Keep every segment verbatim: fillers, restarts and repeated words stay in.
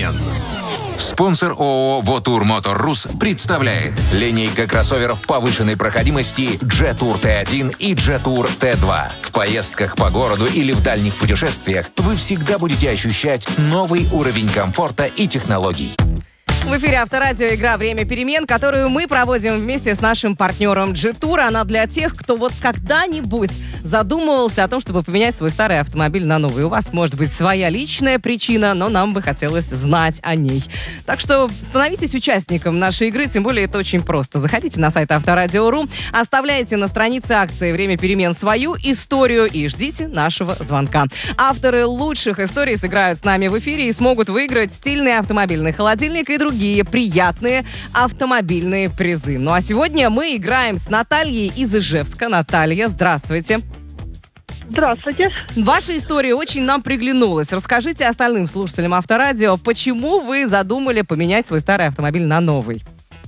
перемен. Спонсор ООО «Вотур Мотор Рус» представляет линейка кроссоверов повышенной проходимости джетур Т один и джетур Т два. В поездках по городу или в дальних путешествиях вы всегда будете ощущать новый уровень комфорта и технологий. В эфире Авторадио, игра «Время перемен», которую мы проводим вместе с нашим партнером джетур. Она для тех, кто вот когда-нибудь задумывался о том, чтобы поменять свой старый автомобиль на новый. У вас может быть своя личная причина, но нам бы хотелось знать о ней. Так что становитесь участником нашей игры, тем более это очень просто. Заходите на сайт авторадио точка ру, оставляйте на странице акции «Время перемен» свою историю и ждите нашего звонка. Авторы лучших историй сыграют с нами в эфире и смогут выиграть стильный автомобильный холодильник и другие приятные автомобильные призы. Ну а сегодня мы играем с Натальей из Ижевска. Наталья, здравствуйте. Здравствуйте. Ваша история очень нам приглянулась. Расскажите остальным слушателям Авторадио, почему вы задумали поменять свой старый автомобиль на новый?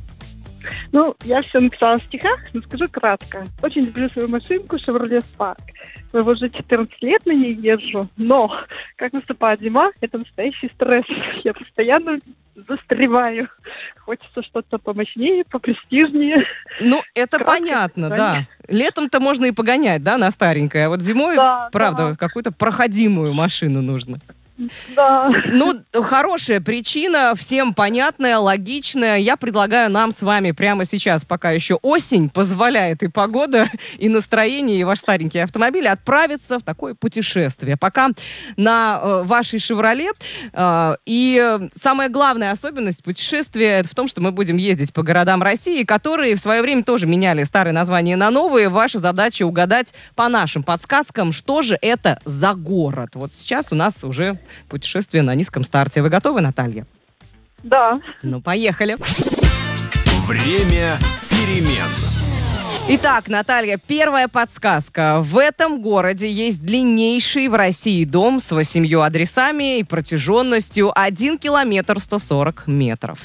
Ну, я все написала в стихах, но скажу кратко. Очень люблю свою машинку Chevrolet Spark. Я уже четырнадцать лет на ней езжу, но как наступает зима, это настоящий стресс. Я постоянно застреваю. Хочется что-то помощнее, попрестижнее. Ну, это Краткое понятно, описание. да. Летом-то можно и погонять, да, на старенькое. А вот зимой, Да, правда, да. какую-то проходимую машину нужно. Да. Ну, хорошая причина, всем понятная, логичная. Я предлагаю нам с вами прямо сейчас, пока еще осень позволяет и погода, и настроение, и ваш старенький автомобиль, отправиться в такое путешествие. Пока на э, вашей «Шевроле». Э, и самая главная особенность путешествия это в том, что мы будем ездить по городам России, которые в свое время тоже меняли старые названия на новые. Ваша задача угадать по нашим подсказкам, что же это за город. Вот сейчас у нас уже путешествие на низком старте. Вы готовы, Наталья? Да. Ну, поехали. Время перемен. Итак, Наталья, первая подсказка. В этом городе есть длиннейший в России дом с восемью адресами и протяженностью один километр сто сорок метров.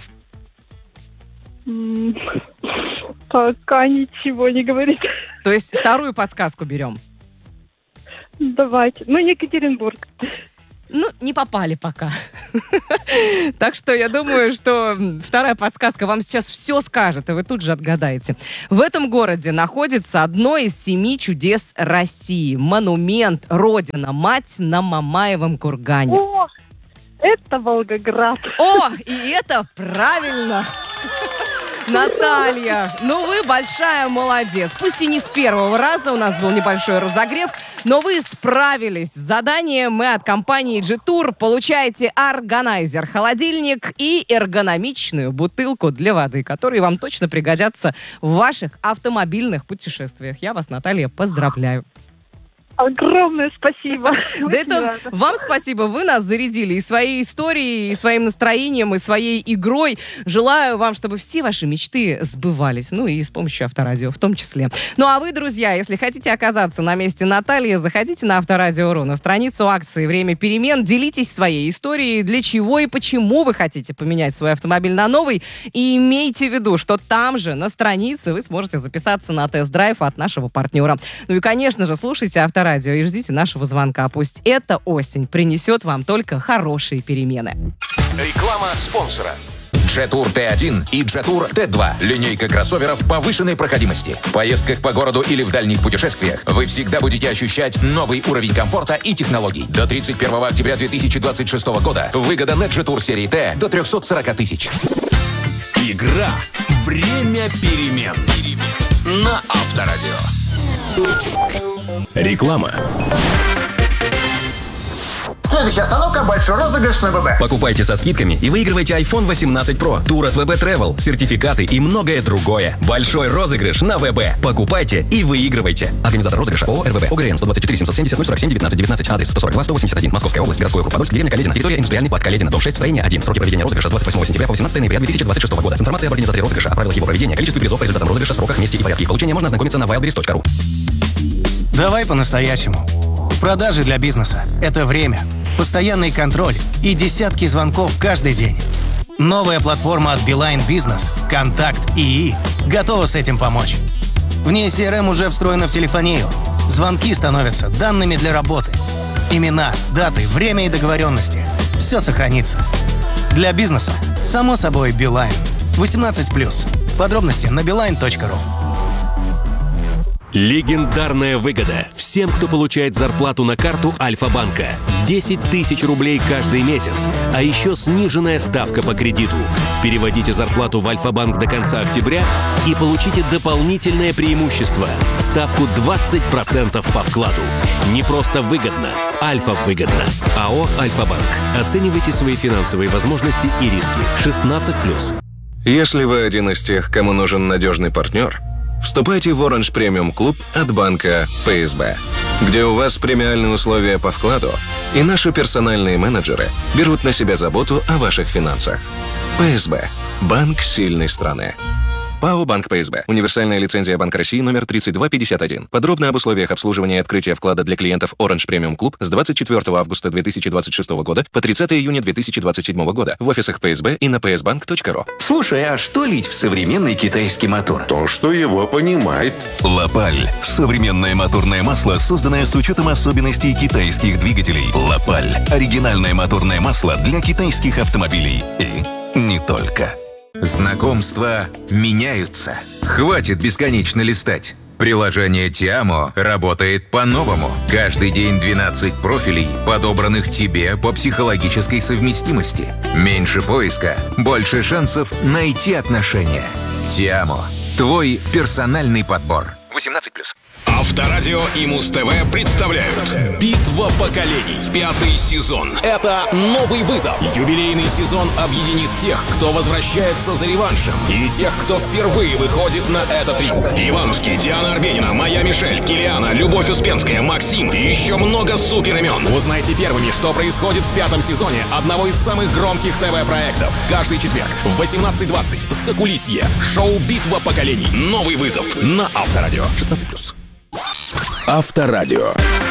М, Пока ничего не говорит. То есть вторую подсказку берем. Давайте. Ну, Екатеринбург. Ну, не попали пока. Так что я думаю, что вторая подсказка вам сейчас все скажет, и вы тут же отгадаете. В этом городе находится одно из семи чудес России. Монумент «Родина-мать» на Мамаевом кургане. О, это Волгоград. О, и это правильно! Наталья, ну вы большая молодец. Пусть и не с первого раза, у нас был небольшой разогрев, но вы справились с заданием. Мы от компании джетур получаете органайзер, холодильник и эргономичную бутылку для воды, которые вам точно пригодятся в ваших автомобильных путешествиях. Я вас, Наталья, поздравляю. Огромное спасибо. Да это вам спасибо, вы нас зарядили и своей историей, и своим настроением, и своей игрой. Желаю вам, чтобы все ваши мечты сбывались, ну и с помощью Авторадио в том числе. Ну а вы, друзья, если хотите оказаться на месте Натальи, заходите на Авторадио точка ру, на страницу акции «Время перемен», делитесь своей историей, для чего и почему вы хотите поменять свой автомобиль на новый, и имейте в виду, что там же, на странице, вы сможете записаться на тест-драйв от нашего партнера. Ну и, конечно же, слушайте Авторадио и ждите нашего звонка. Пусть эта осень принесет вам только хорошие перемены. Реклама спонсора. джетур Т один и джетур Т два. Линейка кроссоверов повышенной проходимости. В поездках по городу или в дальних путешествиях вы всегда будете ощущать новый уровень комфорта и технологий. До тридцать первого октября две тысячи двадцать шестого года выгода на джетур серии Т до триста сорок тысяч. Игра «Время перемен» на Авторадио. Реклама. Следующая остановка – большой розыгрыш на ВБ. Покупайте со скидками и выигрывайте айфон восемнадцать про, тур от ВБ Travel, сертификаты и многое другое. Большой розыгрыш на ВБ. Покупайте и выигрывайте. Организатор розыгрыша ООО РВБ ОГРН сто двадцать четыре семьсот семьдесят ноль сорок семь девятнадцать девятнадцать, адрес сто сорок два сто восемьдесят один, Московская область, городской округ Подольск, деревня Каледина, территория индустриальный парк Каледина, дом шесть, строение один. Сроки проведения розыгрыша с двадцать восьмого сентября по восемнадцатое ноября две тысячи двадцать шестого года. С информацией об организаторе розыгрыша, о правилах его проведения, количестве призов по результатам розыгрыша, сроках, месте и порядке их получения можно ознакомиться на wildberries точка ру. Давай по-настоящему. Продажи для бизнеса – это время, постоянный контроль и десятки звонков каждый день. Новая платформа от Beeline Business «Контакт ИИ» готова с этим помочь. В ней си эр эм уже встроена в телефонию. Звонки становятся данными для работы. Имена, даты, время и договоренности – все сохранится. Для бизнеса, само собой, Билайн. восемнадцать плюс. Подробности на билайн точка ру. Легендарная выгода всем, кто получает зарплату на карту Альфа-банка. десять тысяч рублей каждый месяц, а еще сниженная ставка по кредиту. Переводите зарплату в Альфа-банк до конца октября и получите дополнительное преимущество – ставку двадцать процентов по вкладу. Не просто выгодно, Альфа-выгодно. АО «Альфа-банк». Оценивайте свои финансовые возможности и риски. шестнадцать плюс. Если вы один из тех, кому нужен надежный партнер, вступайте в Orange Premium Club от банка пэ эс бэ, где у вас премиальные условия по вкладу, и наши персональные менеджеры берут на себя заботу о ваших финансах. пэ эс бэ – банк сильной страны. ПАО «Банк пэ эс бэ». Универсальная лицензия Банка России номер тридцать два пятьдесят один. Подробно об условиях обслуживания и открытия вклада для клиентов Orange Premium Club с двадцать четвёртого августа две тысячи двадцать шестого года по тридцатого июня две тысячи двадцать седьмого года в офисах пэ эс бэ и на пэ эс банк точка ру. Слушай, а что лить в современный китайский мотор? То, что его понимает. Лапаль. Современное моторное масло, созданное с учетом особенностей китайских двигателей. Лапаль. Оригинальное моторное масло для китайских автомобилей. И не только. Знакомства меняются. Хватит бесконечно листать. Приложение Тиамо работает по-новому. Каждый день двенадцать профилей, подобранных тебе по психологической совместимости. Меньше поиска, больше шансов найти отношения. Тиамо. Твой персональный подбор. восемнадцать плюс. Авторадио и Муз-ТВ представляют «Битва поколений». Пятый сезон. Это новый вызов. Юбилейный сезон объединит тех, кто возвращается за реваншем, и тех, кто впервые выходит на этот ринг. Иванушки, Диана Арбенина, Моя Мишель, Килиана, Любовь Успенская, Максим и еще много супер имен. Узнайте первыми, что происходит в пятом сезоне одного из самых громких ТВ-проектов. Каждый четверг в восемнадцать двадцать. Закулисье. Шоу «Битва поколений». Новый вызов на Авторадио. шестнадцать плюс. Авторадио.